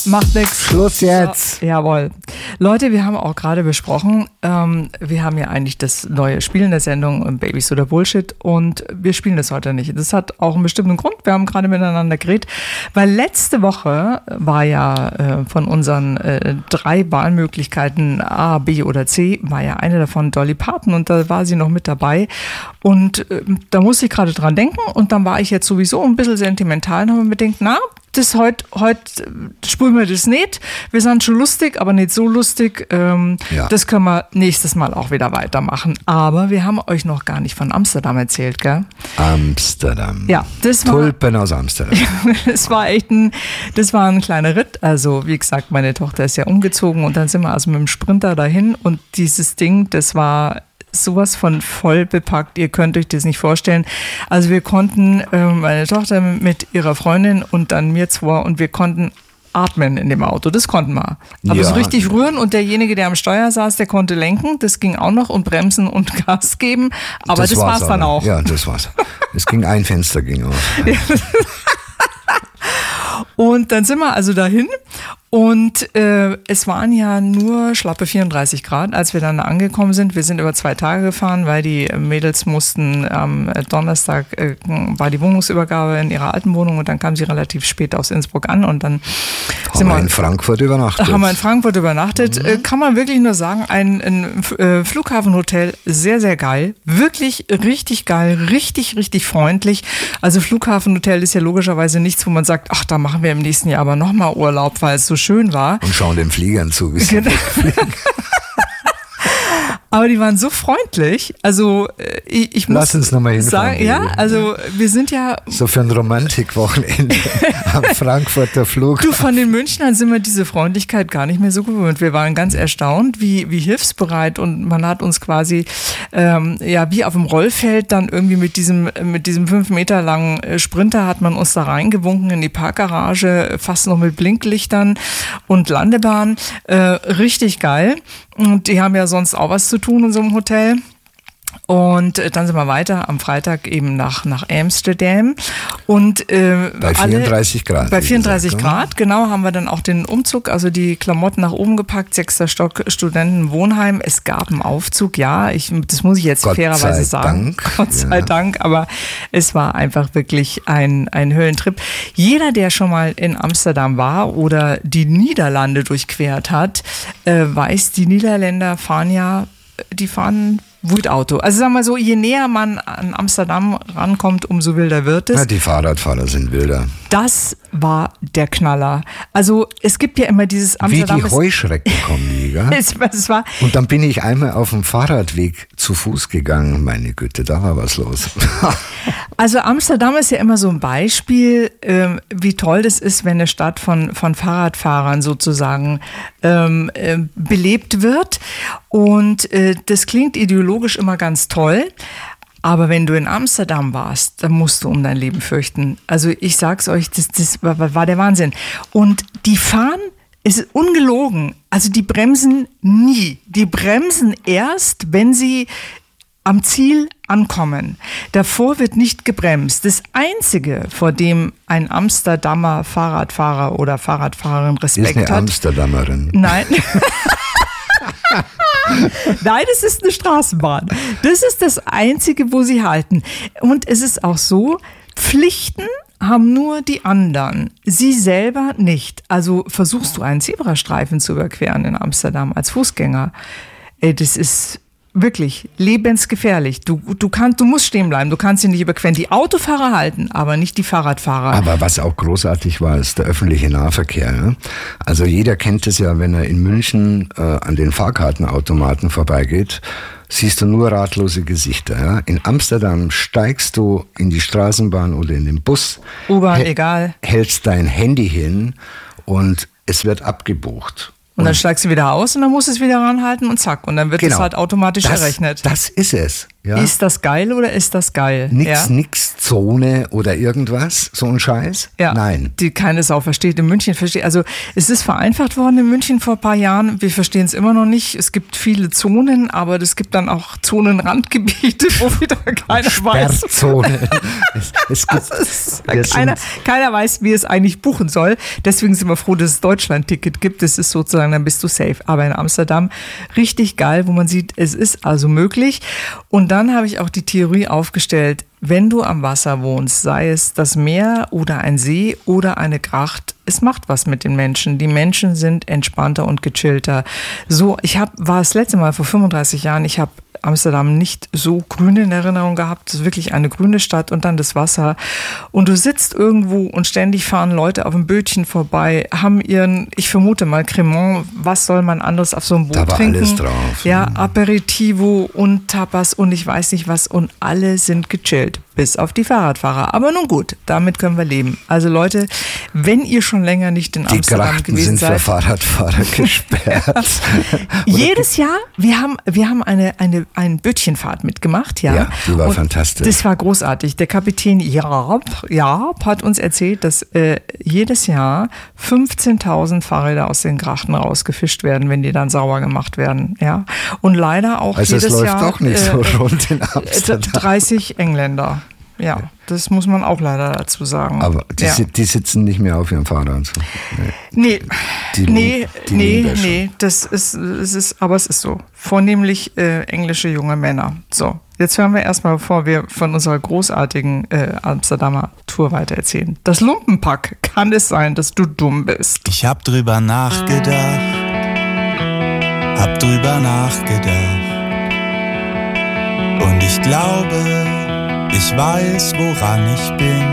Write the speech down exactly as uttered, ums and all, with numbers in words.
Macht nichts. Schluss jetzt. So, jawohl. Leute, wir haben auch gerade besprochen, ähm, wir haben ja eigentlich das neue Spiel in der Sendung Babys oder Bullshit und wir spielen das heute nicht. Das hat auch einen bestimmten Grund. Wir haben gerade miteinander geredet, weil letzte Woche war ja äh, von unseren äh, drei Wahlmöglichkeiten A, B oder C, war ja eine davon Dolly Parton und da war sie noch mit dabei und äh, da musste ich gerade dran denken und dann war ich jetzt sowieso ein bisschen sentimental und habe mir gedacht, na, das heute, heute spulen wir das nicht. Wir sind schon lustig, aber nicht so lustig. Ähm, ja. Das können wir nächstes Mal auch wieder weitermachen. Aber wir haben euch noch gar nicht von Amsterdam erzählt, gell? Amsterdam. Ja, das war. Tulpen aus Amsterdam. Das war echt ein, das war ein kleiner Ritt. Also, wie gesagt, meine Tochter ist ja umgezogen und dann sind wir also mit dem Sprinter dahin und dieses Ding, das war sowas von voll bepackt, ihr könnt euch das nicht vorstellen. Also wir konnten, äh, meine Tochter mit ihrer Freundin und dann mir zwei und wir konnten atmen in dem Auto, das konnten wir. Aber ja. so richtig rühren und derjenige, der am Steuer saß, der konnte lenken, das ging auch noch und bremsen und Gas geben, aber das, das war's, war's dann auch. Ja, das war's. Es ging ein Fenster ging auf. Und dann sind wir also dahin und äh, es waren ja nur schlappe vierunddreißig Grad, als wir dann angekommen sind. Wir sind über zwei Tage gefahren, weil die Mädels mussten am Donnerstag, äh, war die Wohnungsübergabe in ihrer alten Wohnung und dann kam sie relativ spät aus Innsbruck an und dann haben sind wir wir in Frankfurt übernachtet. Haben wir in Frankfurt übernachtet. Mhm. Äh, kann man wirklich nur sagen, ein, ein äh, Flughafenhotel, sehr, sehr geil. Wirklich richtig geil, richtig, richtig freundlich. Also Flughafenhotel ist ja logischerweise nichts, wo man sagt, ach, da machen wir im nächsten Jahr aber nochmal Urlaub, weil es so schön war. Und schauen den Fliegern zu, wie sie genau. Aber die waren so freundlich. Also ich, ich muss Lass uns nochmal hinfahren. Sagen, ja, also wir sind ja... So für ein Romantikwochenende am Frankfurter Flug. Du, von den Münchnern sind wir diese Freundlichkeit gar nicht mehr so gewöhnt. Wir waren ganz erstaunt, wie, wie hilfsbereit und man hat uns quasi, ähm, ja, wie auf dem Rollfeld dann irgendwie mit diesem, mit diesem fünf Meter langen Sprinter hat man uns da reingewunken in die Parkgarage, fast noch mit Blinklichtern und Landebahn. Äh, richtig geil. Und die haben ja sonst auch was zu tun in so einem Hotel. Und dann sind wir weiter am Freitag eben nach, nach Amsterdam. Und, äh, bei vierunddreißig alle, Grad. Bei vierunddreißig Grad, genau, haben wir dann auch den Umzug, also die Klamotten nach oben gepackt, sechster Stock Studentenwohnheim. Es gab einen Aufzug, ja, ich, das muss ich jetzt Gott fairerweise sagen. Dank. Gott sei ja. Dank, aber es war einfach wirklich ein, ein Höhentrip. Jeder, der schon mal in Amsterdam war oder die Niederlande durchquert hat, äh, weiß, die Niederländer fahren ja, die fahren Wutauto. Also sagen wir so, je näher man an Amsterdam rankommt, umso wilder wird es. Ja, die Fahrradfahrer sind wilder. Das war der Knaller. Also es gibt ja immer dieses Amsterdam. Wie die Heuschrecken kommen die, gell? es, es war Und dann bin ich einmal auf dem Fahrradweg zu Fuß gegangen. Meine Güte, da war was los. Also Amsterdam ist ja immer so ein Beispiel, ähm, wie toll das ist, wenn eine Stadt von, von Fahrradfahrern sozusagen ähm, äh, belebt wird. Und äh, das klingt ideologisch immer ganz toll. Aber wenn du in Amsterdam warst, dann musst du um dein Leben fürchten. Also ich sag's euch, das, das war, war der Wahnsinn. Und die fahren, es ist ungelogen, also die bremsen nie. Die bremsen erst, wenn sie am Ziel ankommen. Davor wird nicht gebremst. Das Einzige, vor dem ein Amsterdamer Fahrradfahrer oder Fahrradfahrerin Respekt ist eine hat. Amsterdamerin. Nein. Nein, es ist eine Straßenbahn. Das ist das Einzige, wo sie halten. Und es ist auch so, Pflichten haben nur die anderen, sie selber nicht. Also versuchst du einen Zebrastreifen zu überqueren in Amsterdam als Fußgänger. Ey, das ist wirklich lebensgefährlich. Du, du, kannst, du musst stehen bleiben, du kannst ihn nicht überqueren. Die Autofahrer halten, aber nicht die Fahrradfahrer. Aber was auch großartig war, ist der öffentliche Nahverkehr. Ne? Also jeder kennt es ja, wenn er in München äh, an den Fahrkartenautomaten vorbeigeht, siehst du nur ratlose Gesichter. Ja? In Amsterdam steigst du in die Straßenbahn oder in den Bus, U-Bahn, hä- egal. hältst dein Handy hin und es wird abgebucht. Und dann steigst du wieder aus und dann musst du es wieder ranhalten und zack. Und dann wird genau, es halt automatisch das, errechnet. Das ist es. Ja? Ist das geil oder ist das geil? Nix, ja? nix Zone oder irgendwas, so ein Scheiß? Ja, Nein. Die keine Sau versteht. In München versteht, also es ist vereinfacht worden in München vor ein paar Jahren. Wir verstehen es immer noch nicht. Es gibt viele Zonen, aber es gibt dann auch Zonenrandgebiete, wo wieder keiner weiß. Sperrzone. es, es gibt, ist, keiner, keiner weiß, wie es eigentlich buchen soll. Deswegen sind wir froh, dass es Deutschland-Ticket gibt. Das ist sozusagen, dann bist du safe. Aber in Amsterdam richtig geil, wo man sieht, es ist also möglich. Und dann habe ich auch die Theorie aufgestellt, wenn du am Wasser wohnst, sei es das Meer oder ein See oder eine Gracht, es macht was mit den Menschen. Die Menschen sind entspannter und gechillter. So, ich hab, war das letzte Mal vor fünfunddreißig Jahren, ich habe Amsterdam nicht so grün in Erinnerung gehabt. Es ist wirklich eine grüne Stadt und dann das Wasser. Und du sitzt irgendwo und ständig fahren Leute auf dem Bötchen vorbei, haben ihren, ich vermute mal, Cremant, was soll man anderes auf so einem Boot da war trinken? Alles drauf. Ja, Aperitivo und Tapas und ich weiß nicht was und alle sind gechillt. Bis auf die Fahrradfahrer. Aber nun gut, damit können wir leben. Also Leute, wenn ihr schon länger nicht in die Amsterdam Grachten gewesen sind seid. für Fahrradfahrer gesperrt. Jedes Jahr, wir haben, wir haben eine, eine, eine Bötchenfahrt mitgemacht. Ja, ja die war und fantastisch. Das war großartig. Der Kapitän Jarb, Jarb hat uns erzählt, dass äh, jedes Jahr fünfzehntausend Fahrräder aus den Grachten rausgefischt werden, wenn die dann sauber gemacht werden. Ja, und leider auch also jedes es läuft Jahr doch nicht äh, so rund in Amsterdam. dreißig Engländer. Ja, das muss man auch leider dazu sagen. Aber die, ja. die sitzen nicht mehr auf ihrem Fahrrad. So. Nee, die, nee, die nee, nee, das ist, es ist, aber es ist so. Vornehmlich äh, englische junge Männer. So, jetzt hören wir erstmal, bevor wir von unserer großartigen äh, Amsterdamer Tour weiter erzählen. Das Lumpenpack, kann es sein, dass du dumm bist? Ich hab drüber nachgedacht, hab drüber nachgedacht. Und ich glaube, ich weiß, woran ich bin.